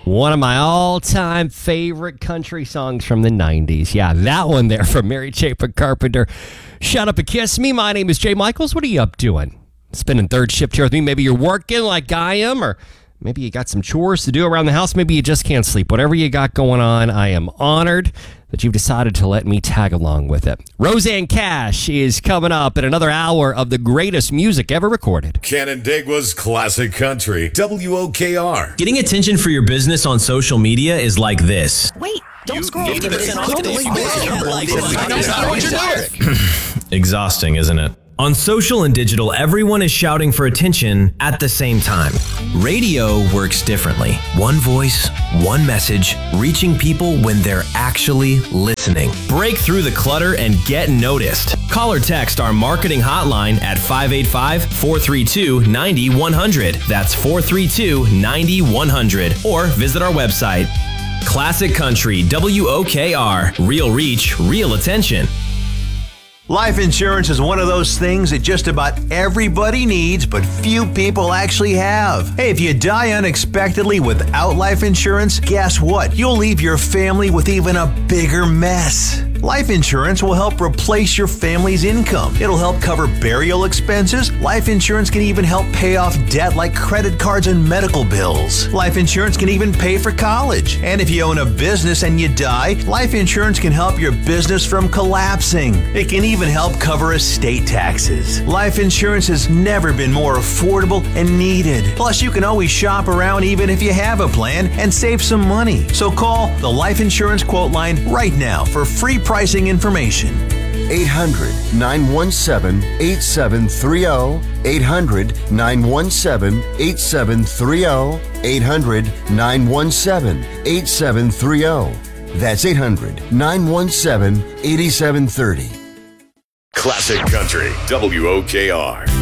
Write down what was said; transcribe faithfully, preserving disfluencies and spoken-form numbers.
One of my all-time favorite country songs from the nineties. Yeah, that one there from Mary Chapin Carpenter. Shut Up and Kiss Me. My name is Jay Michaels. What are you up doing? Spending third shift here with me. Maybe you're working like I am, or maybe you got some chores to do around the house. Maybe you just can't sleep. Whatever you got going on, I am honored that you've decided to let me tag along with it. Roseanne Cash is coming up in another hour of the greatest music ever recorded. Canandaigua's classic country, W O K R. Getting attention for your business on social media is like this. Wait, don't you scroll. Exhausting, isn't it? On social and digital, everyone is shouting for attention at the same time. Radio works differently. One voice, one message, reaching people when they're actually listening. Break through the clutter and get noticed. Call or text our marketing hotline at five eight five, four three two, nine one zero zero. That's four three two, nine one zero zero. Or visit our website. Classic Country, W O K R. Real reach, real attention. Life insurance is one of those things that just about everybody needs, but few people actually have. Hey, if you die unexpectedly without life insurance, guess what? You'll leave your family with even a bigger mess. Life insurance will help replace your family's income. It'll help cover burial expenses. Life insurance can even help pay off debt like credit cards and medical bills. Life insurance can even pay for college. And if you own a business and you die, life insurance can help your business from collapsing. It can even help cover estate taxes. Life insurance has never been more affordable and needed. Plus, you can always shop around even if you have a plan and save some money. So call the Life Insurance Quote Line right now for free pricing information. eight hundred, nine one seven, eight seven three zero. eight hundred, nine one seven, eight seven three zero. eight hundred, nine one seven, eight seven three zero. That's eight hundred, nine one seven, eight seven three zero. Classic Country, W O K R.